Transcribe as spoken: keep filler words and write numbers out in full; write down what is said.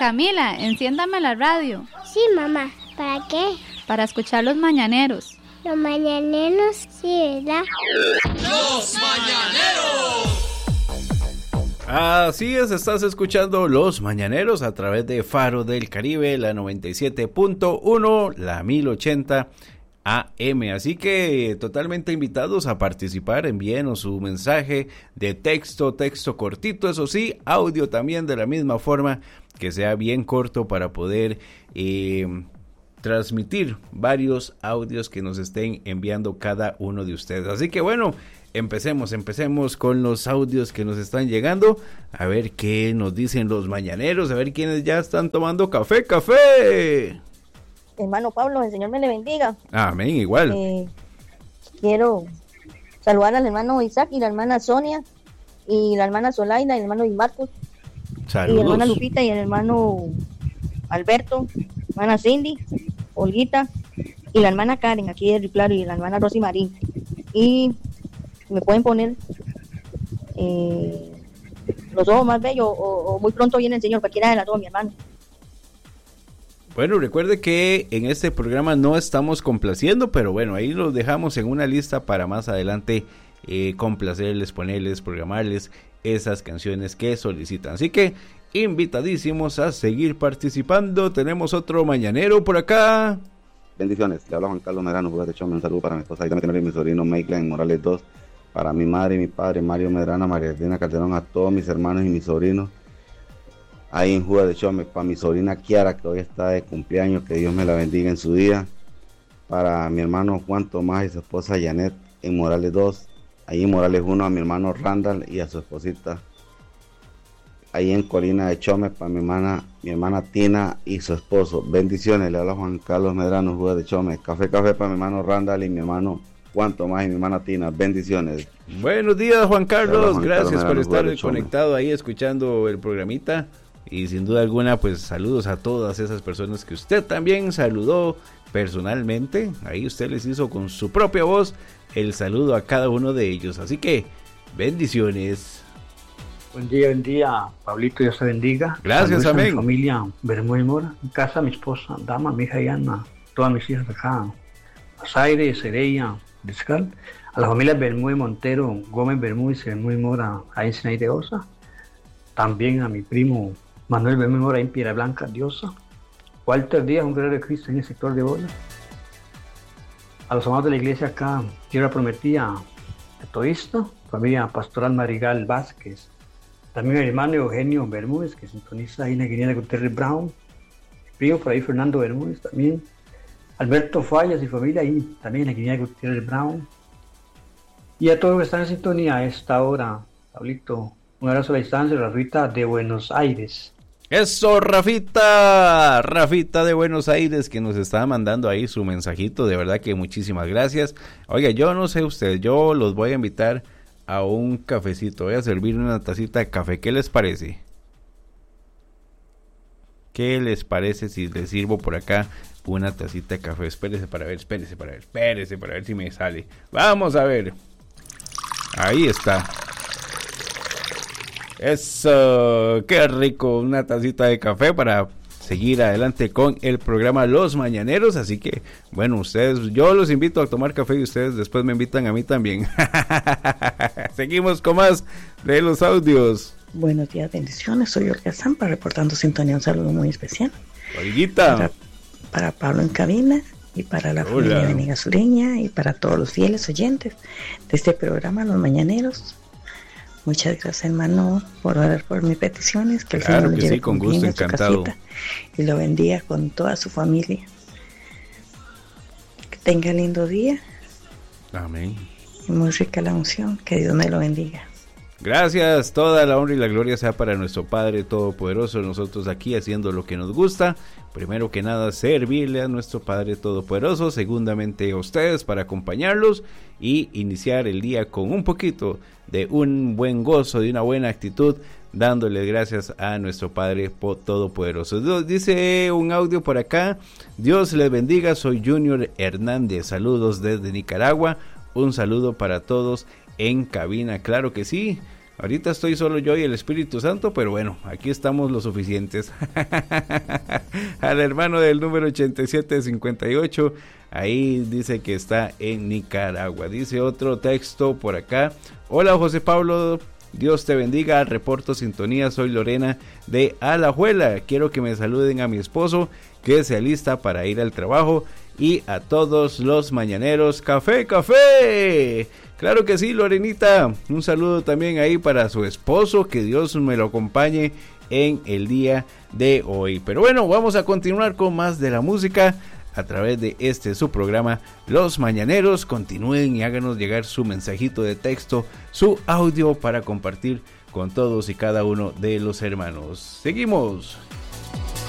Camila, enciéndame la radio. Sí, mamá. ¿Para qué? Para escuchar los mañaneros. Los mañaneros, sí, ¿verdad? ¡Los mañaneros! Así es, estás escuchando Los Mañaneros a través de Faro del Caribe, la noventa y siete punto uno, la mil ochenta A M. Así que totalmente invitados a participar. Envíenos su mensaje de texto, texto cortito, eso sí, audio también de la misma forma, que sea bien corto para poder eh, transmitir varios audios que nos estén enviando cada uno de ustedes. Así que bueno, empecemos, empecemos con los audios que nos están llegando, a ver qué nos dicen los mañaneros, a ver quiénes ya están tomando café, café. Hermano Pablo, el Señor me le bendiga. Amén, igual. Eh, quiero saludar al hermano Isaac y la hermana Sonia, y la hermana Zolaida, y el hermano Marcos, Saludos. y la hermana Lupita, y el hermano Alberto, hermana Cindy, Olguita, y la hermana Karen, aquí de Río Claro, y la hermana Rosy Marín. Y me pueden poner eh, los ojos más bellos, o, o muy pronto viene el Señor, cualquiera de las dos, mi hermano. Bueno, recuerde que en este programa no estamos complaciendo, pero bueno, ahí los dejamos en una lista para más adelante eh, complacerles, ponerles, programarles esas canciones que solicitan. Así que invitadísimos a seguir participando. Tenemos otro mañanero por acá. Bendiciones, le habla Juan Carlos Medrano, jugador de Chome, un saludo para mi esposa Aida Medrano y mi sobrino Maitland Morales dos, para mi madre y mi padre Mario Medrano, María Elena Calderón, a todos mis hermanos y mis sobrinos ahí en Juga de Chome, para mi sobrina Kiara, que hoy está de cumpleaños, que Dios me la bendiga en su día, para mi hermano Juan Tomás y su esposa Janet en Morales dos, ahí en Morales uno, a mi hermano Randall y a su esposita, ahí en Colina de Chome, para mi hermana, mi hermana Tina y su esposo. Bendiciones, le habla Juan Carlos Medrano, Juga de Chome. Café, café para mi hermano Randall y mi hermano Juan Tomás y mi hermana Tina. Bendiciones. Buenos días, Juan Carlos. Juan Gracias Carlos por Medrano, estar conectado ahí escuchando el programita. Y sin duda alguna, pues saludos a todas esas personas que usted también saludó personalmente. Ahí usted les hizo con su propia voz el saludo a cada uno de ellos. Así que, bendiciones. Buen día, buen día, Pablito, Dios te bendiga. Gracias, Saludos a amén. mi familia Bermúdez Mora, mi casa, mi esposa, Dama, mi hija Diana, todas mis hijas acá, Zaire, Sereya, Descal, a la familia Bermúdez Montero, Gómez Bermúdez, Bermúdez Mora, ahí en Sinaí de Osa, también a mi primo Manuel Bermúdez Mora, en Piedra Blanca, Diosa, Walter Díaz, un guerrero de Cristo en el sector de Bola, a los amados de la iglesia acá, Tierra Prometida, Metodista, familia Pastoral Marigal Vázquez, también el hermano Eugenio Bermúdez, que sintoniza ahí en la Guinea Gutiérrez Brown, mi primo por ahí Fernando Bermúdez también, Alberto Fallas y familia ahí también en la Guinea Gutiérrez Brown, y a todos los que están en sintonía a esta hora. Pablito, un abrazo a la distancia, Rafita de Buenos Aires. Eso, Rafita, Rafita de Buenos Aires, que nos está mandando ahí su mensajito, de verdad que muchísimas gracias. Oiga, yo no sé usted, yo los voy a invitar a un cafecito, voy a servir una tacita de café, ¿qué les parece? ¿Qué les parece si les sirvo por acá una tacita de café? Espérese para ver, espérese para ver, espérese para ver si me sale. Vamos a ver. Ahí está. Eso, qué rico, una tacita de café para seguir adelante con el programa Los Mañaneros. Así que, bueno, ustedes, yo los invito a tomar café y ustedes después me invitan a mí también. Seguimos con más de los audios. Buenos días, bendiciones. Soy Olga Zampa, reportando sintonía. Un saludo muy especial. Olguita. Para, para Pablo en cabina y para la Hola. familia de Veniga Sureña y para todos los fieles oyentes de este programa Los Mañaneros. Muchas gracias, hermano, por orar por mis peticiones. Que el claro Señor que lo lleve sí, con gusto, encantado. Y lo bendiga con toda su familia. Que tenga lindo día. Amén. Y muy rica la unción. Que Dios me lo bendiga. Gracias, toda la honra y la gloria sea para nuestro Padre Todopoderoso, nosotros aquí haciendo lo que nos gusta, primero que nada servirle a nuestro Padre Todopoderoso, segundamente a ustedes para acompañarlos y iniciar el día con un poquito de un buen gozo, de una buena actitud, dándole gracias a nuestro Padre Todopoderoso. Dice un audio por acá, Dios les bendiga, soy Junior Hernández, saludos desde Nicaragua, un saludo para todos en cabina, claro que sí. Ahorita estoy solo yo y el Espíritu Santo, pero bueno, aquí estamos los suficientes. Al hermano del número ochenta y siete cincuenta y ocho, ahí dice que está en Nicaragua. Dice otro texto por acá. Hola José Pablo, Dios te bendiga, reporto sintonía, soy Lorena de Alajuela. Quiero que me saluden a mi esposo que se alista para ir al trabajo y a todos los mañaneros. ¡Café, café! Claro que sí, Lorenita. Un saludo también ahí para su esposo, que Dios me lo acompañe en el día de hoy. Pero bueno, vamos a continuar con más de la música a través de este su programa Los Mañaneros. Continúen y háganos llegar su mensajito de texto, su audio para compartir con todos y cada uno de los hermanos. Seguimos.